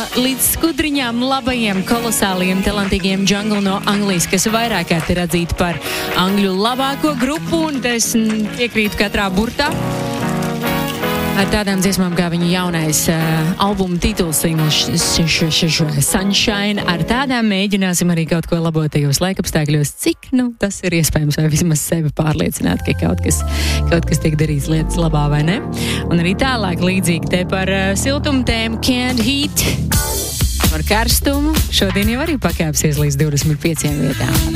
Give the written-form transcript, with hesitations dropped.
līdz skudriņām, labajiem, kolosāliem, talantīgiem Jungle no Anglijas, kas vairāk kārt ir atzīti par Angļu labāko grupu, un es piekrītu katrā burtā. Ar tādām dziesmām kā viņa jaunais albuma tituls Sunshine, ar tādām mēģināsim arī kaut ko labot tajos laikapstākļos, cik, tas ir iespējams, vai vismaz sevi pārliecināt, ka kaut kas tiek darīts lietas labā, vai ne? Un arī tālāk līdzīgi te par siltumu tēmu Can't Heat, par karstumu, šodien jau arī pakāpsies līdz 25 vietām.